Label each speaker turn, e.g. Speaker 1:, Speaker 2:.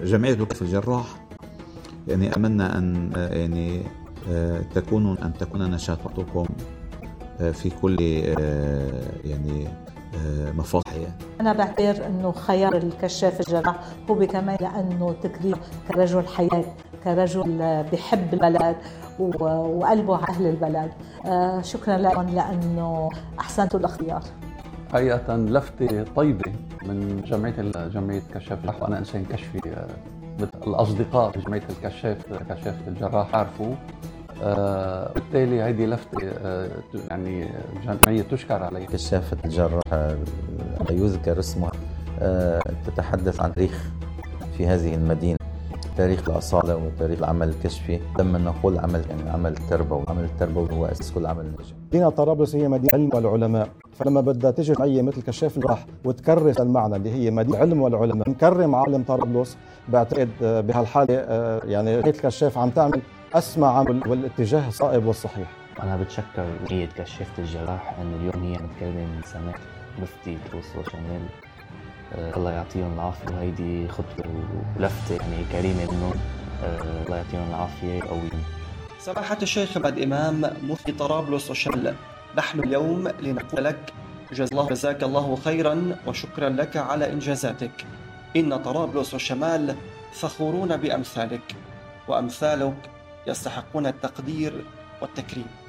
Speaker 1: جمعية وقف الجراح يعني أتمنى أن يعني تكون نشاطاتكم في كل يعني مفاصل.
Speaker 2: أنا بعتبر أنه خيار الكشاف الجراح هو كمان لأنه تكريم كرجل حياة، كرجل بحب البلد وقلبه على أهل البلد. شكرا لكم لأنه أحسنتوا الاختيار.
Speaker 3: حقيقة لفتة طيبة من جمعية كشاف الجراح، وأنا إنسان كشفي. الأصدقاء في جمعية كشاف الجراح عارفوا، بالتالي هذه لفتة يعني جمعية تشكر عليها.
Speaker 4: كشافة الجراح يذكر اسمها تتحدث عن تاريخ في هذه المدينة، تاريخ الأصالة وتاريخ العمل الكشفي. لما نقول عمل التربوي هو أساس كل عمل ناجح.
Speaker 5: مدينة طرابلس هي مدينة علم والعلماء، فلما بدها تجي جمعية مثل كشاف الجراح وتكرس المعنى اللي هي مدينة علم والعلماء، نكرم عالم طرابلس، بعتقد بهالحالة يعني جمعية الكشاف عم تعمل أسمى عمل والاتجاه الصائب والصحيح.
Speaker 6: أنا بتشكر جمعية كشافة الجراح أن اليوم هي متكرمة من سنة مفتي تروس وشمال. الله يعطيهم العافية، وهيدي خطوة ولفتة يعني كريمة منهم. الله يعطيهم العافية ويقويهم.
Speaker 7: سماحة الشيخ عماد إمام مفتي طرابلس وشمال، نحن اليوم لنقول لك جزاك الله خيرا وشكرا لك على إنجازاتك. إن طرابلس والشمال فخورون بأمثالك، وأمثالك يستحقون التقدير والتكريم.